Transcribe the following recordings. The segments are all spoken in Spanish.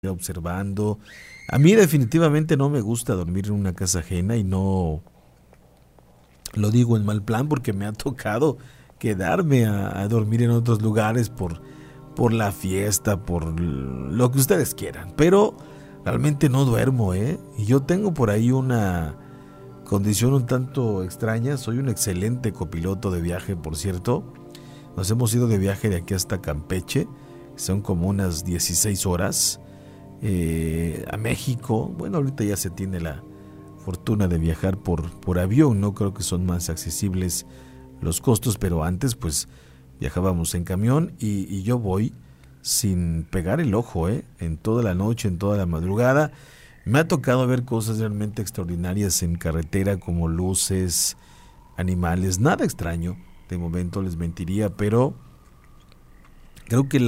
observando. A mí definitivamente no me gusta dormir en una casa ajena y no lo digo en mal plan porque me ha tocado quedarme a dormir en otros lugares por la fiesta, por lo que ustedes quieran. Pero realmente no duermo, ¿eh? Y yo tengo por ahí una condición un tanto extraña. Soy un excelente copiloto de viaje, por cierto. Nos hemos ido de viaje de aquí hasta Campeche. Son como unas 16 horas. A México. Bueno, ahorita ya se tiene la fortuna de viajar por avión, no creo que son más accesibles los costos, pero antes pues viajábamos en camión y yo voy sin pegar el ojo, en toda la noche, en toda la madrugada. Me ha tocado ver cosas realmente extraordinarias en carretera, como luces, animales, nada extraño, de momento les mentiría, pero creo que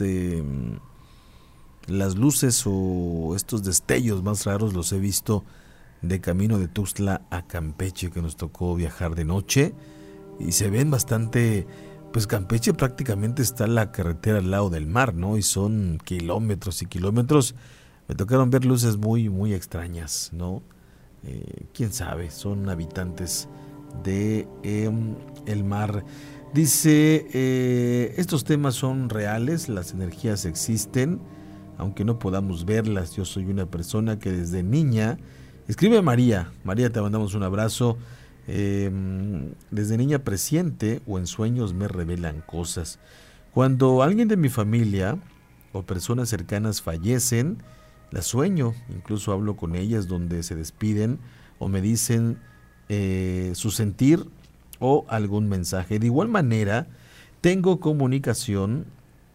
las luces o estos destellos más raros los he visto de camino de Tuxtla a Campeche, que nos tocó viajar de noche y se ven bastante. Pues Campeche prácticamente está la carretera al lado del mar, ¿no? Y son kilómetros y kilómetros. Me tocaron ver luces muy, muy extrañas, ¿no? Quién sabe, son habitantes de el mar. Dice, estos temas son reales, las energías existen, aunque no podamos verlas. Yo soy una persona que desde niña, escribe María, te mandamos un abrazo. Desde niña presiente o en sueños me revelan cosas. Cuando alguien de mi familia o personas cercanas fallecen, las sueño, incluso hablo con ellas donde se despiden o me dicen su sentir o algún mensaje. De igual manera, tengo comunicación,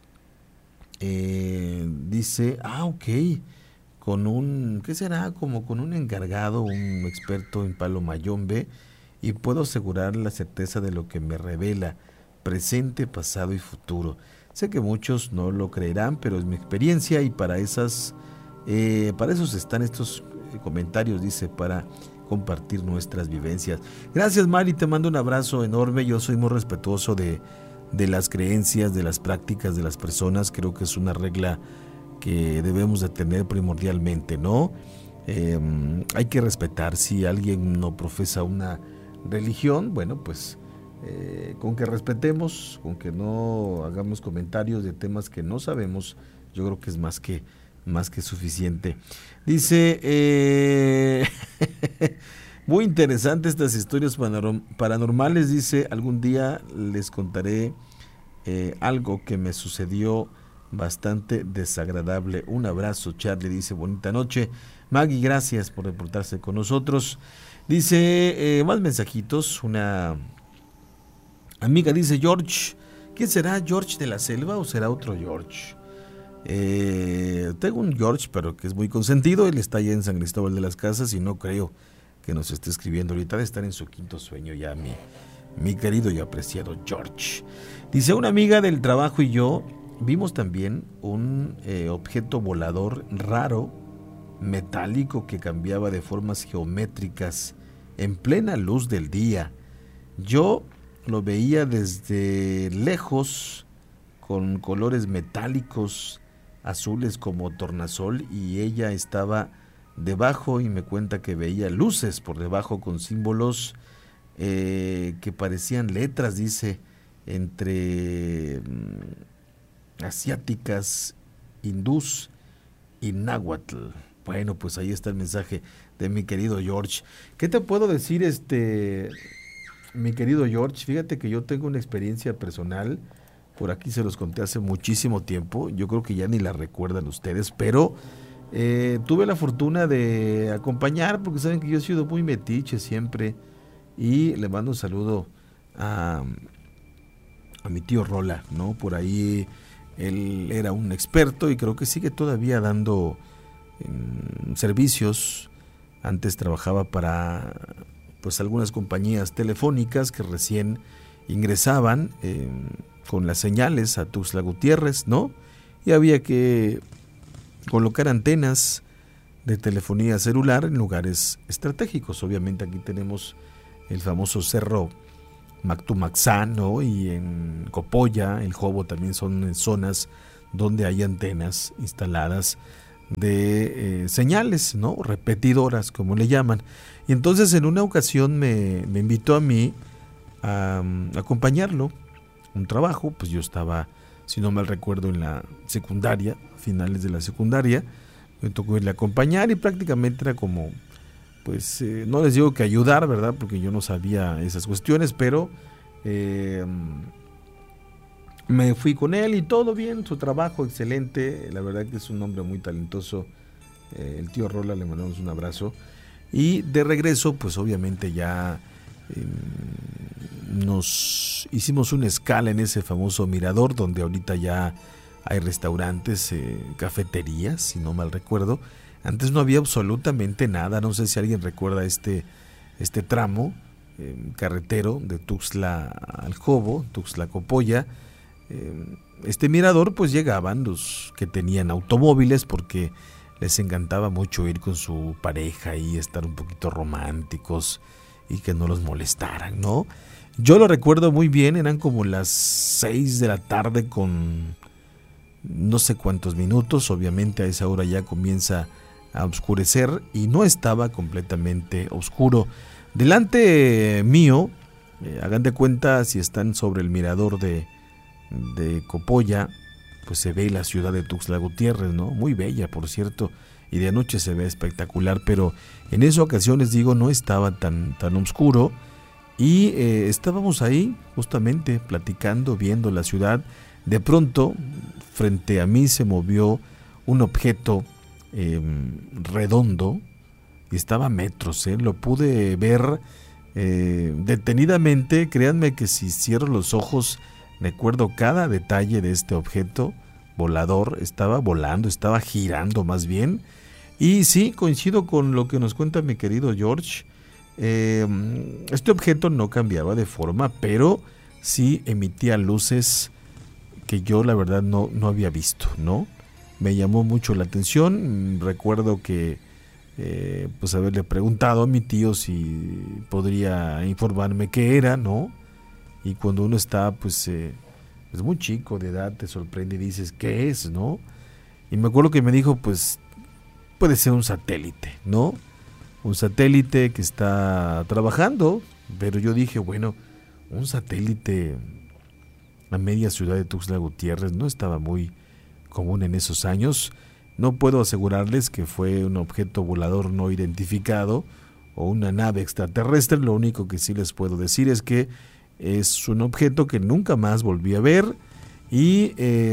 dice, ok, con un, ¿qué será? Como con un encargado, un experto en palo mayombe, y puedo asegurar la certeza de lo que me revela, presente, pasado y futuro. Sé que muchos no lo creerán, pero es mi experiencia y para esos están estos comentarios, dice, para compartir nuestras vivencias. Gracias, Mari, te mando un abrazo enorme. Yo soy muy respetuoso de las creencias, de las prácticas de las personas. Creo que es una regla que debemos de tener primordialmente, ¿no? Hay que respetar. Si alguien no profesa una religión, bueno, pues con que respetemos, con que no hagamos comentarios de temas que no sabemos, yo creo que es más que suficiente. Dice, muy interesante estas historias paranormales. Dice, algún día les contaré algo que me sucedió bastante desagradable. Un abrazo, Charlie, dice, bonita noche. Maggie, gracias por reportarse con nosotros. Dice, más mensajitos. Una amiga dice, George, ¿quién será? ¿George de la Selva o será otro George? Tengo un George, pero que es muy consentido. Él está allá en San Cristóbal de las Casas y no creo que nos esté escribiendo ahorita. De estar en su quinto sueño ya, mi querido y apreciado George. Dice, una amiga del trabajo y yo vimos también un objeto volador raro, metálico, que cambiaba de formas geométricas en plena luz del día. Yo lo veía desde lejos, con colores metálicos, azules como tornasol, y ella estaba debajo y me cuenta que veía luces por debajo con símbolos que parecían letras, dice, entre asiáticas, hindús y náhuatl. Bueno, pues ahí está el mensaje de mi querido George. ¿Qué te puedo decir, mi querido George? Fíjate que yo tengo una experiencia personal, por aquí se los conté hace muchísimo tiempo, yo creo que ya ni la recuerdan ustedes, pero tuve la fortuna de acompañar, porque saben que yo he sido muy metiche siempre, y le mando un saludo a mi tío Rola, ¿no? Por ahí él era un experto y creo que sigue todavía dando servicios. Antes trabajaba para pues algunas compañías telefónicas que recién ingresaban con las señales a Tuxtla Gutiérrez, ¿no? Y había que colocar antenas de telefonía celular en lugares estratégicos. Obviamente aquí tenemos el famoso cerro Mactumaxán, ¿no? Y en Copolla, el Jobo, también son zonas donde hay antenas instaladas de señales, ¿no? Repetidoras, como le llaman. Y entonces en una ocasión me invitó a mí a acompañarlo, un trabajo, pues yo estaba, si no mal recuerdo, en la secundaria, finales de la secundaria, me tocó irle a acompañar y prácticamente era como, pues no les digo que ayudar, ¿verdad? Porque yo no sabía esas cuestiones, pero me fui con él y todo bien, su trabajo excelente, la verdad que es un hombre muy talentoso, el tío Rola, le mandamos un abrazo. Y de regreso, pues obviamente ya nos hicimos una escala en ese famoso mirador, donde ahorita ya hay restaurantes, cafeterías, si no mal recuerdo. Antes no había absolutamente nada, no sé si alguien recuerda este tramo carretero de Tuxtla al Jobo, Tuxtla Copolla. Este mirador, pues llegaban los que tenían automóviles porque les encantaba mucho ir con su pareja y estar un poquito románticos y que no los molestaran, ¿no? Yo lo recuerdo muy bien, eran como las 6 de la tarde con no sé cuántos minutos, obviamente a esa hora ya comienza a oscurecer y no estaba completamente oscuro. Delante mío, hagan de cuenta, si están sobre el mirador de Copolla, pues se ve la ciudad de Tuxtla Gutiérrez, ¿no? Muy bella, por cierto, y de noche se ve espectacular, pero en esa ocasión, les digo, no estaba tan oscuro y estábamos ahí justamente platicando, viendo la ciudad. De pronto, frente a mí se movió un objeto redondo y estaba a metros, lo pude ver detenidamente. Créanme que si cierro los ojos recuerdo cada detalle de este objeto volador. Estaba volando, estaba girando más bien. Y sí, coincido con lo que nos cuenta mi querido George. Este objeto no cambiaba de forma, pero sí emitía luces que yo la verdad no había visto, ¿no? Me llamó mucho la atención. Recuerdo que pues haberle preguntado a mi tío si podría informarme qué era, ¿no? Y cuando uno está pues muy chico de edad, te sorprende y dices, ¿qué es, no? Y me acuerdo que me dijo, pues puede ser un satélite, ¿no? Un satélite que está trabajando, pero yo dije, bueno, un satélite a media ciudad de Tuxtla Gutiérrez no estaba muy común en esos años. No puedo asegurarles que fue un objeto volador no identificado o una nave extraterrestre. Lo único que sí les puedo decir es que es un objeto que nunca más volví a ver y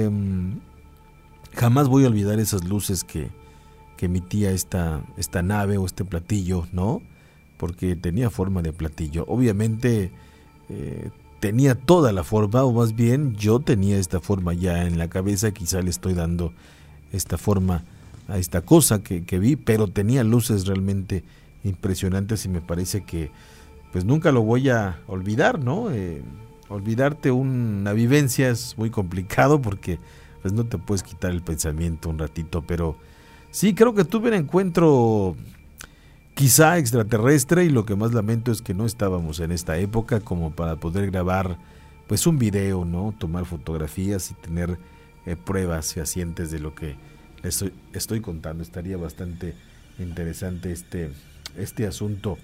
jamás voy a olvidar esas luces que emitía esta nave o este platillo, ¿no? Porque tenía forma de platillo. Obviamente tenía toda la forma, o más bien yo tenía esta forma ya en la cabeza. Quizá le estoy dando esta forma a esta cosa que vi, pero tenía luces realmente impresionantes y me parece que pues nunca lo voy a olvidar, ¿no? Olvidarte una vivencia es muy complicado porque pues no te puedes quitar el pensamiento un ratito, pero sí creo que tuve un encuentro quizá extraterrestre y lo que más lamento es que no estábamos en esta época como para poder grabar pues un video, ¿no? Tomar fotografías y tener pruebas fehacientes de lo que estoy contando. Estaría bastante interesante este asunto.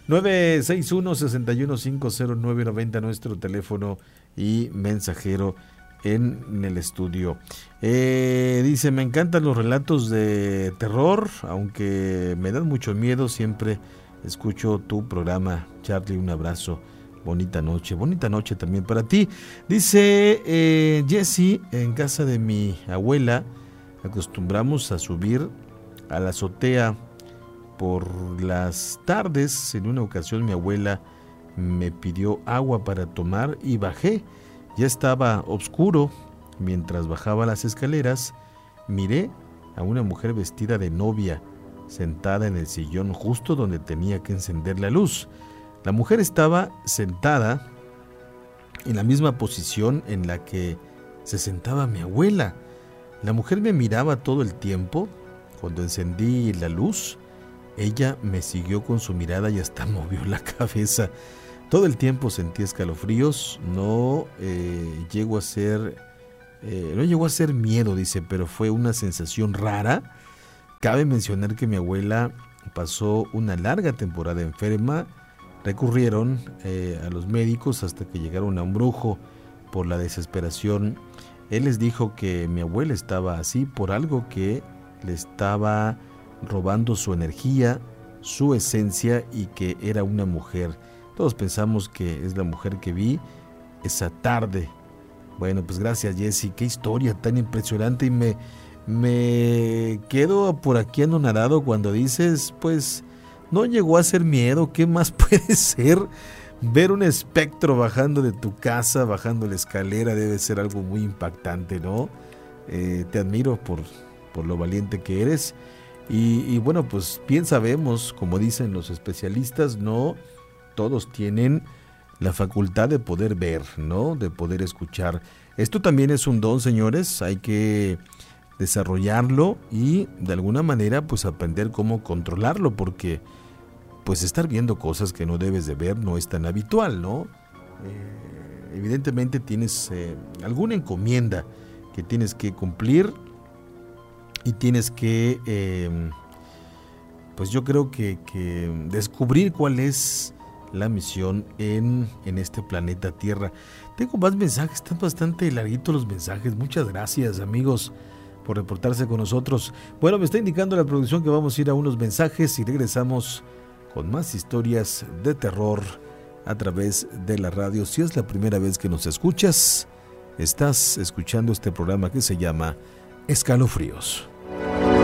961-6150-990 nuestro teléfono y mensajero en el estudio. Dice, me encantan los relatos de terror, aunque me dan mucho miedo, siempre escucho tu programa. Charlie, un abrazo, bonita noche también para ti. Dice Jessy, en casa de mi abuela acostumbramos a subir a la azotea por las tardes. En una ocasión mi abuela me pidió agua para tomar y bajé. Ya estaba oscuro. Mientras bajaba las escaleras, miré a una mujer vestida de novia sentada en el sillón justo donde tenía que encender la luz. La mujer estaba sentada en la misma posición en la que se sentaba mi abuela. La mujer me miraba todo el tiempo. Cuando encendí la luz, ella me siguió con su mirada y hasta movió la cabeza. Todo el tiempo sentí escalofríos. No llegó a ser miedo, dice, pero fue una sensación rara. Cabe mencionar que mi abuela pasó una larga temporada enferma. Recurrieron a los médicos hasta que llegaron a un brujo por la desesperación. Él les dijo que mi abuela estaba así por algo que le estaba robando su energía, su esencia, y que era una mujer. Todos pensamos que es la mujer que vi esa tarde. Bueno, pues gracias, Jessy. Qué historia tan impresionante. Y me quedo por aquí anonadado cuando dices, pues no llegó a ser miedo. ¿Qué más puede ser? Ver un espectro bajando de tu casa, bajando la escalera, debe ser algo muy impactante, ¿no? Te admiro por lo valiente que eres. Y bueno, pues bien sabemos, como dicen los especialistas, no todos tienen la facultad de poder ver, ¿no? De poder escuchar. Esto también es un don, señores. Hay que desarrollarlo y de alguna manera pues aprender cómo controlarlo, porque pues estar viendo cosas que no debes de ver no es tan habitual, ¿no? Evidentemente tienes alguna encomienda que tienes que cumplir y tienes que, pues yo creo que descubrir cuál es la misión en este planeta Tierra. Tengo más mensajes, están bastante larguitos los mensajes. Muchas gracias, amigos, por reportarse con nosotros. Bueno, me está indicando la producción que vamos a ir a unos mensajes y regresamos con más historias de terror a través de la radio. Si es la primera vez que nos escuchas, estás escuchando este programa que se llama Escalofríos.